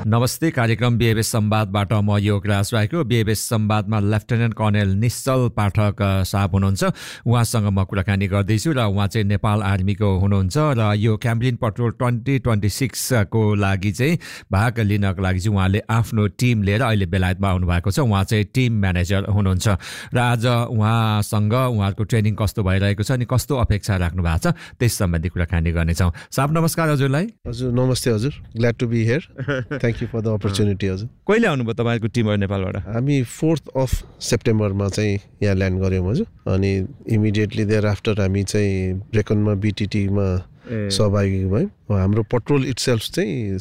नमस्ते कार्यक्रम बीएबएस संवादबाट म योगराज राईको बीएबएस संवादमा लेफ्टेनेन्ट कर्नेल निश्चल पाठक साहब हुनुहुन्छ उहाँसँग म कुराकानी गर्दैछु र उहाँ चाहिँ नेपाल आर्मीको हुनुहुन्छ र यो क्याम्पेन पेट्रोल 2026 को लागि चाहिँ भाग लिनको लागि चाहिँ उहाँले आफ्नो टिम लिएर अहिले बेलायतमा आउनु भएको छ उहाँ चाहिँ टिम म्यानेजर हुनुहुन्छ र आज उहाँसँग उहाँको ट्रेनिङ कस्तो भइरहेको छ अनि कस्तो अपेक्षा राख्नु भएको छ त्यस सम्बन्धी कुराकानी गर्नेछौँ साहब नमस्कार हजुरलाई हजुर नमस्ते हजुर glad to be here thank you for the opportunity हजुर कहिले आउनुभयो तपाईँको टिमहरू नेपालबाट हामी 4 सेप्टेम्बरमा चाहिँ यहाँ ल्यान्ड गऱ्यौँ हजुर अनि इमिडिएटली देयर आफ्टर हामी चाहिँ ब्रेकनमा बीटीटीमा सहभागी भयौँ हाम्रो पेट्रोल इटसेल्फ चाहिँ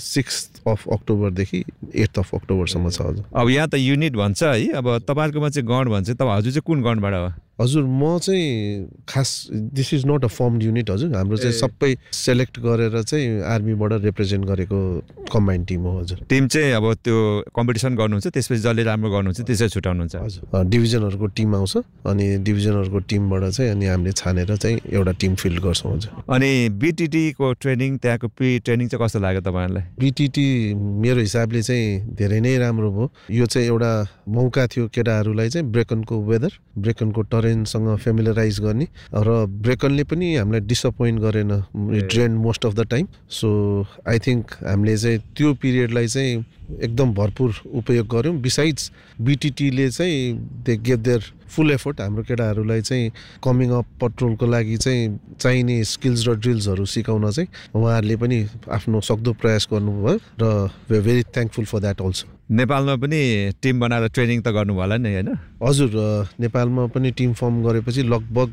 6 अक्टोबरदेखि 8 अक्टोबरसम्म छ हजुर अब यहाँ त युनिट भन्छ है अब तपाईँहरूकोमा चाहिँ गण भन्छ तपाईँ हजुर चाहिँ कुन गणबाट हो हजुर म चाहिँ खास this is not a formed unit हजुर हाम्रो चाहिँ सबै सेलेक्ट गरेर चाहिँ आर्मीबाट रिप्रेजेन्ट गरेको कम्बाइन्ड टिम हो हजुर टिम चाहिँ अब त्यो कम्पिटिसन गर्नुहुन्छ त्यसपछि जसले राम्रो गर्नुहुन्छ त्यसै छुटाउनुहुन्छ हजुर डिभिजनहरूको टिम आउँछ अनि डिभिजनहरूको टिमबाट चाहिँ अनि हामीले छानेर चाहिँ एउटा टिम फिल्ड गर्छौँ हजुर अनि बीटीटीको ट्रेनिङ त्यहाँको प्री ट्रेनिङ चाहिँ कस्तो लाग्यो तपाईँहरूलाई बीटीटी मेरो हिसाबले चाहिँ धेरै नै राम्रो भयो यो चाहिँ एउटा मौका थियो केटाहरूलाई चाहिँ ब्रेकनको वेदर ब्रेकनको सँग फेमिलराइज गर्ने र ब्रेकनले पनि हामीलाई डिसअपोइन्ट गरेन drain most of the time so I think हामीले चाहिँ त्यो पिरियडलाई चाहिँ एकदम भरपुर उपयोग गऱ्यौँ बिसाइड्स बीटीटीले चाहिँ they gave there full effort हाम्रो केटाहरूलाई चाहिँ कमिङ अप पेट्रोलको लागि चाहिँ चाहिने स्किल्स र ड्रिल्सहरू सिकाउन चाहिँ उहाँहरूले पनि आफ्नो सक्दो प्रयास गर्नुभयो र we are very thankful for that also नेपालमा पनि टिम बनाएर ट्रेनिङ त गर्नुभयो होला नि होइन हजुर नेपालमा पनि टिम फर्म गरेपछि लगभग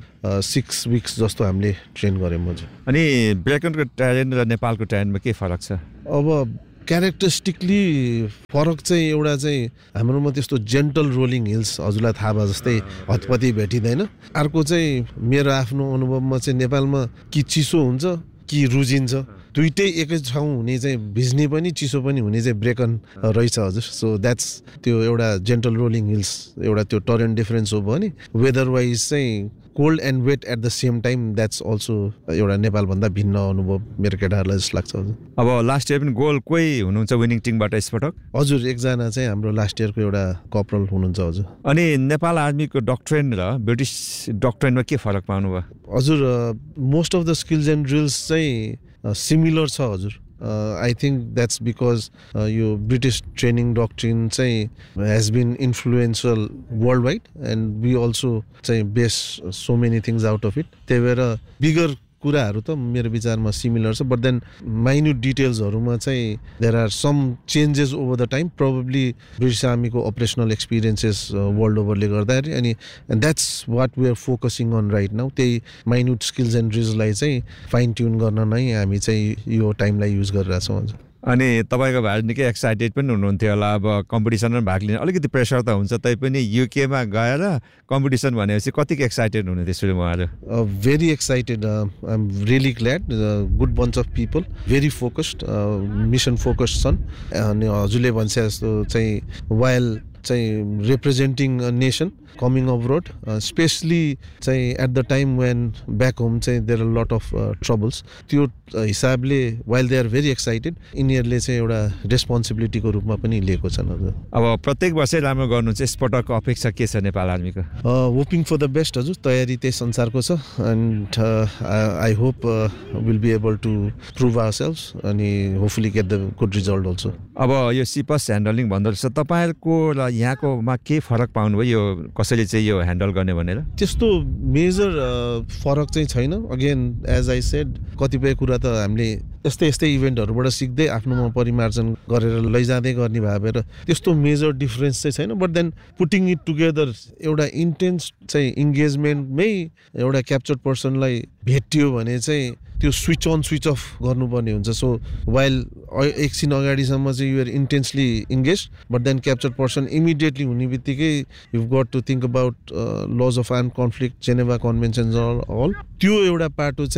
6 विक्स जस्तो हामीले ट्रेन गऱ्यौँ हजुर अनि ब्रेकनको ट्रेन र नेपालको ट्रेनमा के फरक छ अब क्यारेक्टरिस्टिकली फरक चाहिँ एउटा चाहिँ हाम्रोमा त्यस्तो जेन्टल रोलिङ हिल्स हजुरलाई थाहा भयो जस्तै हतपति भेटिँदैन अर्को चाहिँ मेरो आफ्नो अनुभवमा चाहिँ नेपालमा कि चिसो हुन्छ कि रुजिन्छ दुइटै एकै ठाउँ हुने चाहिँ भिज्ने पनि चिसो पनि हुने चाहिँ ब्रेकन रहेछ हजुर सो द्याट्स त्यो एउटा जेन्टल रोलिङ हिल्स एउटा त्यो टरेन डिफरेन्स हो भने वेदर वाइज चाहिँ cold and weight at the same time that's also एउटा नेपालभन्दा भिन्न अनुभव मेरो केटाहरूलाई जस्तो लाग्छ हजुर अब लास्ट इयर पनि गोल कोही हुनुहुन्छ विनिङ टिमबाट यसपटक हजुर एकजना चाहिँ हाम्रो लास्ट इयरको एउटा कपरल हुनुहुन्छ हजुर अनि नेपाल आर्मीको डक्ट्रेन र ब्रिटिस डक्ट्रेनमा के फरक पाउनुभयो हजुर most of the skills and drills चाहिँ सिमिलर छ हजुर I think that's because your British training doctrine say has been influential worldwide, and we also say base so many things out of it. They were a bigger कुराहरु त मेरो विचारमा similar छ, but then minute detailsहरुमा चाहिँ there are some changes over the time, probably British Army को operational experiences world over ले गर्दाखेरि अनि and that's what we are focusing on right now. त्यही minute skills and drills लाई चाहिँ fine tune गर्न नै हामी चाहिँ यो टाइमलाई युज गरिरहेका छौं। अनि तपाईको भाइ निकै एक्साइटेड पनि हुनुहुन्थ्यो होला, अब कम्पिटिसनमा भाग लिन अलिकति प्रेसर त हुन्छ, तैपनि युके मा गएर कम्पिटिसन भनेपछि कतिको एक्साइटेड हुनुहुन्थ्यो सुरु उहाँहरु? Very excited. I'm really glad. Good bunch of people, very focused, mission focused छन्। अनि हजुरले भन्छ जस्तो चाहिँ while चाहिँ representing a nation coming abroad, especially चाहिँ at the time when back home चाहिँ there are a lot of troubles, त्यो हिसाबले while they are very excited, यिनीहरुले चाहिँ एउटा responsibility को रूपमा पनि लिएको छन्। हजुर अब प्रत्येक वर्ष राम्रो गर्नु चाहिँ यसपटकको अपेक्षा के छ नेपाल आर्मीको? hoping for the best हजुर, तयारी त्यही संसारको छ, and I hope we'll be able to prove ourselves अनि hopefully get the good result also. अब यो सिपस ह्यान्डलिङ भन्दो रहेछ, तपाईहरुको र यहाँकोमा के फरक पाउनुभयो यो कसैले चाहिँ यो ह्यान्डल गर्ने भनेर? त्यस्तो मेजर फरक चाहिँ छैन। अगेन एज आई सेड, कतिपय कुरा त हामीले यस्तै यस्तै इभेन्टहरुबाट सिक्दै आफ्नोमा परिमार्जन गरेर लैजाँदै गर्ने भएर त्यस्तो मेजर डिफरेन्स चाहिँ छैन। But then putting it together एउटा इन्टेन्स चाहिँ इन्गेजमेन्टमै एउटा क्याप्चर्ड पर्सनलाई भेट्यो भने चाहिँ त्यो स्विच अन स्विच अफ गर्नुपर्ने हुन्छ। सो वाइल एकछिन अगाडिसम्म चाहिँ you're intensely engage, but then captured person immediately हुने बित्तिकै you got to think about lodge of arm conflict, Geneva कन्भेन्सन्स all, त्यो एउटा पाटो चाहिँ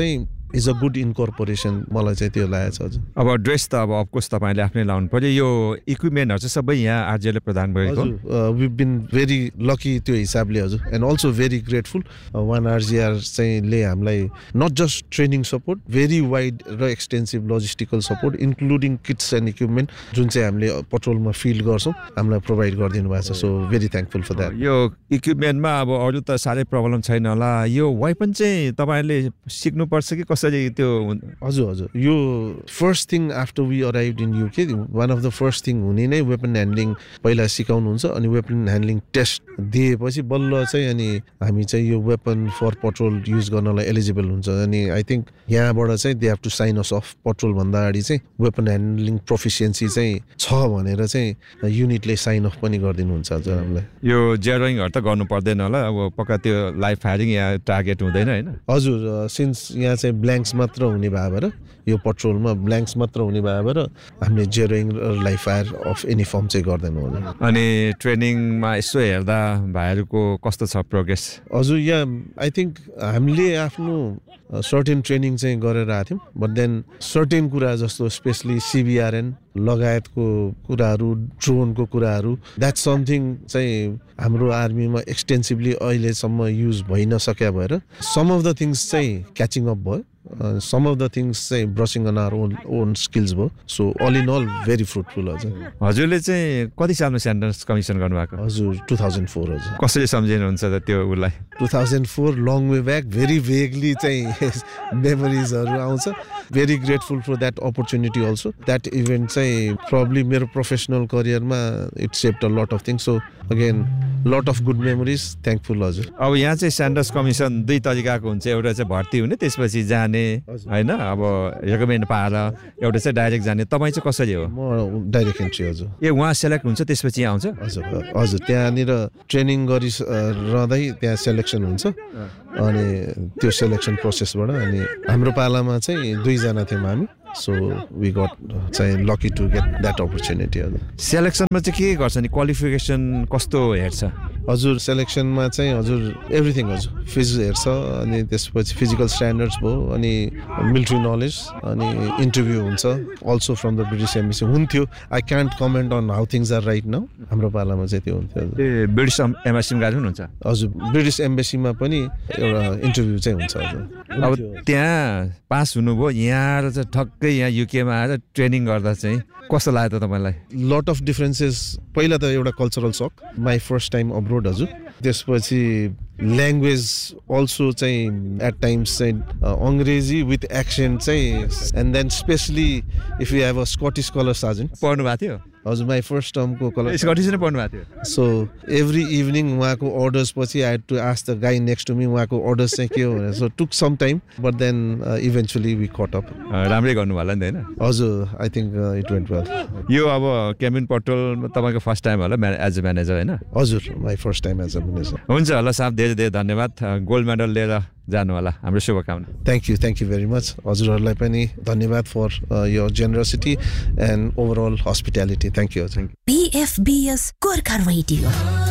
इज अ गुड इन्कर्पोरेसन मलाई चाहिँ त्यो लागेको छ हजुर। अब ड्रेस त अब अफकोर्स तपाईँले आफ्नै लाउनु पर्यो, यो इक्विपमेन्टहरू चाहिँ सबै यहाँ आरजिएले प्रदान गरेको? वी बिन भेरी लकी त्यो हिसाबले हजुर, and also very grateful. One आरजिआर चाहिँ ले हामीलाई not just training support, very wide र extensive logistical support including kits and equipment जुन चाहिँ हामीले पेट्रोलमा फिल गर्छौँ हामीलाई प्रोभाइड गरिदिनु भएको छ। So very thankful for that. यो इक्विपमेन्टमा अब अरू त साह्रै प्रब्लम छैन होला, यो वेपन चाहिँ तपाईँहरूले सिक्नुपर्छ कि कसरी त्यो? हजुर हजुर, यो first thing after we arrive in UK one of the first thing हुने नै वेपन ह्यान्डलिङ पहिला सिकाउनुहुन्छ, अनि वेपन ह्यान्डलिङ टेस्ट दिएपछि बल्ल चाहिँ अनि हामी चाहिँ यो वेपन फर पेट्रोल युज गर्नलाई एलिजिबल हुन्छ। अनि आई थिङ्क यहाँबाट चाहिँ they have two sine us of पेट्रोलभन्दा अगाडि चाहिँ वेपन ह्यान्डलिङ प्रोफिसियन्सी चाहिँ छ भनेर चाहिँ युनिटले साइन अफ पनि गरिदिनुहुन्छ हजुर हामीलाई। यो जेरोइङहरू त गर्नु पर्दैन होला, अब पक्का त्यो लाइभ फायरिङ या टार्गेट हुँदैन होइन? हजुर, सिन्स यहाँ चाहिँ ब्ल्याङ्क्स मात्र हुने भएर यो पेट्रोलमा ब्ल्याङ्क्स मात्र हुने भएर हामीले जेरोइङ र live fire of any form चाहिँ गर्दैनौँ हजुर। अनि ट्रेनिङमा यसो हेर्दा भाइहरूको कस्तो छ प्रोग्रेस? हजुर, यहाँ आई थिङ्क हामीले आफ्नो सर्टेन ट्रेनिङ चाहिँ गरेर आएको थियौँ, बट देन सर्टेन कुरा जस्तो स्पेसली सिबिआरएन लगायतको कुराहरू, ड्रोनको कुराहरू, द्याट्स समथिङ चाहिँ हाम्रो आर्मीमा एक्सटेन्सिभली अहिलेसम्म युज भइ नसक्या भएर सम अफ द थिङ्स चाहिँ क्याचिङ अप भयो, सम अफ द थिङ्स चाहिँ brushing on our own skills भयो। So all in all very fruitful हजुर। हजुरले चाहिँ कति सालमा स्यान्डर्स कमिसन गर्नुभएको? हजुर 2004 हजुर। कसरी सम्झिनुहुन्छ त त्यो उसलाई? 2004 लङ वे ब्याक, भेरी भेगली चाहिँ मेमोरिजहरू आउँछ। Very grateful for that opportunity also. That event चाहिँ प्रब्ली मेरो professional करियरमा it shaped a lot of things. So again lot of good memories, thankful हजुर। अब यहाँ चाहिँ स्यान्डर्स कमिसन दुई तरिकाको हुन्छ, एउटा चाहिँ भर्ती हुने त्यसपछि जाने होइन, अब रेकमेन्ड पाएर, एउटा चाहिँ डाइरेक्ट जाने। तपाईँ चाहिँ कसरी हो? म डाइरेक्ट एन्ट्री हजुर। ए उहाँ सेलेक्ट हुन्छ त्यसपछि आउँछ? हजुर हजुर, त्यहाँनिर ट्रेनिङ रहँदै त्यहाँ सेलेक्सन हुन्छ, अनि त्यो सेलेक्सन प्रोसेसबाट अनि हाम्रो पालामा चाहिँ 2 जना थियौँ हामी। सो वी गट चाहिँ lucky to get that opportunity हजुर। सेलेक्सनमा चाहिँ के गर्छ नि, क्वालिफिकेसन कस्तो हेर्छ? हजुर, सेलेक्सनमा चाहिँ हजुर एभ्रिथिङ हजुर, फिज हेर्छ, अनि त्यसपछि फिजिकल स्ट्यान्डर्ड्स भयो, अनि मिलिट्री नलेज, अनि इन्टरभ्यू हुन्छ also from the British embassy हुन्थ्यो। I can't comment on how things are right now. हाम्रो पालामा चाहिँ त्यो हुन्थ्यो। ए ब्रिटिस एम्बेसीमा गएको हुनुहुन्छ? हजुर, ब्रिटिस एम्बेसीमा पनि एउटा इन्टरभ्यू चाहिँ हुन्छ हजुर। अब त्यहाँ पास हुनुभयो, यहाँ चाहिँ ठक्कै यहाँ युकेमा आएर ट्रेनिङ गर्दा चाहिँ कस्तो लाग्यो त तपाईँलाई? Lot of differences. पहिला त एउटा कल्चरल सक, माई फर्स्ट टाइम अब्रोड हजुर। त्यसपछि ल्याङ्ग्वेज अल्सो चाहिँ एट टाइम्स चाहिँ अङ्ग्रेजी विथ एक्सेन्ट चाहिँ, and then specially if you have a स्कटिस colour sergeant. पढ्नु भएको थियो? हजुर, माई फर्स्ट टर्मको कलर स्कटिस नै पढ्नु भएको थियो। सो एभ्री इभिनिङ उहाँको अर्डर्स पछि I head to ask the guy next to me उहाँको अर्डर्स चाहिँ के हो भनेर। So took some time, but then eventually we cut up. राम्रै गर्नु होला नि त होइन? हजुर, I think it went well. यो अब केबिन पेट्रोल तपाईँको फर्स्ट टाइम होला एज अ म्यानेजर होइन? हजुर, my first time as a manager. हुन्छ होला साहब, धेरै धेरै धन्यवाद। गोल्ड मेडल लिएर जानु होला, हाम्रो शुभकामना। Thank you very much. हजुरहरूलाई पनि धन्यवाद for your generosity and overall hospitality. Thank you. PFBS Gorkha radio.